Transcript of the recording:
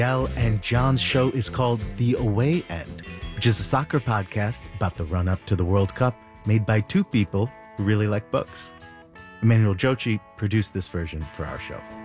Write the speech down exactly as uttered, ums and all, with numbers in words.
Al and John's show is called The Away End, which is a soccer podcast about the run-up to the World Cup made by two people who really like books. Emmanuel Jochi produced this version for our show.